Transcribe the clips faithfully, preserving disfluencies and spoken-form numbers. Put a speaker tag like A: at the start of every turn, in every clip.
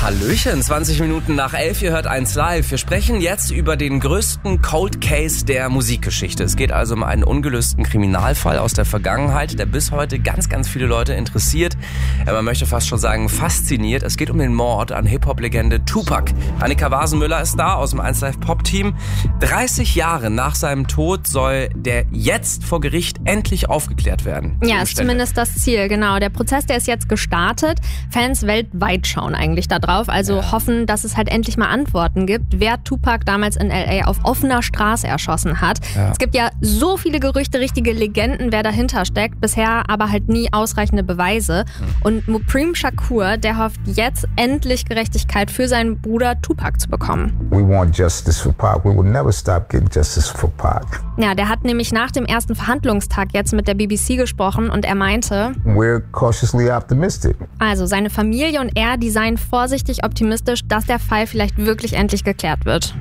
A: Hallöchen, zwanzig Minuten nach elf, ihr hört eins live. Wir sprechen jetzt über den größten Cold Case der Musikgeschichte. Es geht also um einen ungelösten Kriminalfall aus der Vergangenheit, der bis heute ganz, ganz viele Leute interessiert. Ja, man möchte fast schon sagen, fasziniert. Es geht um den Mord an Hip-Hop-Legende Tupac. Annika Wasenmüller ist da aus dem eins live Pop-Team. dreißig Jahre nach seinem Tod soll der jetzt vor Gericht endlich aufgeklärt werden.
B: Ja, ist zumindest das Ziel, genau. Der Prozess, der ist jetzt gestartet. Fans weltweit schauen eigentlich da drauf, also ja. hoffen, dass es halt endlich mal Antworten gibt, wer Tupac damals in L A auf offener Straße erschossen hat. Ja. Es gibt ja so viele Gerüchte, richtige Legenden, wer dahinter steckt, bisher aber halt nie ausreichende Beweise. Mhm. Und Mupreme Shakur, der hofft jetzt endlich Gerechtigkeit für seinen Bruder Tupac zu bekommen.
C: We want justice for Pac. We will never stop getting justice for Pac.
B: Ja, der hat nämlich nach dem ersten Verhandlungstag jetzt mit der B B C gesprochen und er meinte,
C: We're cautiously optimistic.
B: Also seine Familie und er, die seien vorsichtig optimistisch, dass der Fall vielleicht wirklich endlich geklärt wird.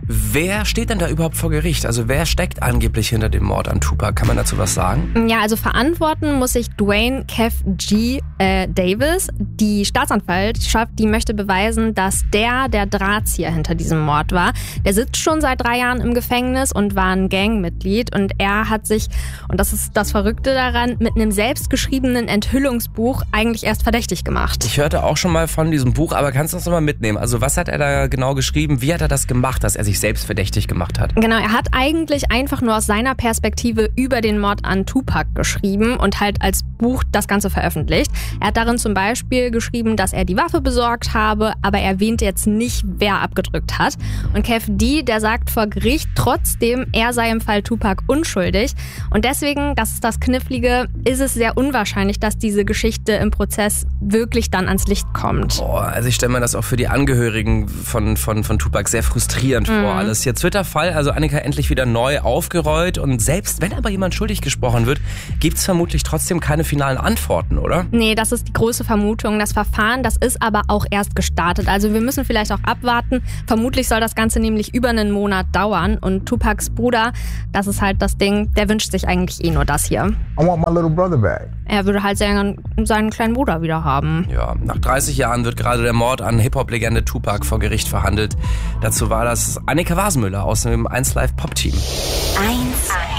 A: Wer steht denn da überhaupt vor Gericht? Also wer steckt angeblich hinter dem Mord an Tupac? Kann man dazu was sagen?
B: Ja, also verantworten muss sich Dwayne Kev G. Äh, Davis. Die Staatsanwaltschaft, die möchte beweisen, dass der der Drahtzieher hinter diesem Mord war. Der sitzt schon seit drei Jahren im Gefängnis und war ein Gangmitglied. Und er hat sich, und das ist das Verrückte daran, mit einem selbstgeschriebenen Enthüllungsbuch eigentlich erst verdächtig gemacht.
A: Ich hörte auch schon mal von diesem Buch, aber kannst du uns noch mal mitnehmen? Also was hat er da genau geschrieben? Wie hat er das gemacht, dass er sich selbst verdächtig gemacht hat?
B: Genau, er hat eigentlich einfach nur aus seiner Perspektive über den Mord an Tupac geschrieben und halt als Buch das Ganze veröffentlicht. Er hat darin zum Beispiel geschrieben, dass er die Waffe besorgt habe, aber er erwähnt jetzt nicht, wer abgedrückt hat. Und Kev D., der sagt vor Gericht trotzdem, er sei im Fall Tupac unschuldig. Und deswegen, das ist das Knifflige, ist es sehr unwahrscheinlich, dass diese Geschichte im Prozess wirklich dann ans Licht kommt.
A: Oh, also ich stelle mir das auch für die Angehörigen von, von, von Tupac sehr frustrierend vor. Mhm. Alles. Jetzt wird der Fall, also Annika, endlich wieder neu aufgerollt und selbst wenn aber jemand schuldig gesprochen wird, gibt es vermutlich trotzdem keine finalen Antworten, oder?
B: Nee, das ist die große Vermutung. Das Verfahren, das ist aber auch erst gestartet. Also wir müssen vielleicht auch abwarten. Vermutlich soll das Ganze nämlich über einen Monat dauern und Tupacs Bruder, das ist halt das Ding, der wünscht sich eigentlich eh nur das hier.
C: I want my little brother back.
B: Er würde halt seinen, seinen kleinen Bruder wieder haben.
A: Ja, nach dreißig Jahren wird gerade der Mord an Hip-Hop-Legende Tupac vor Gericht verhandelt. Dazu war das Annika Wasenmüller aus dem eins live Pop-Team.
D: eins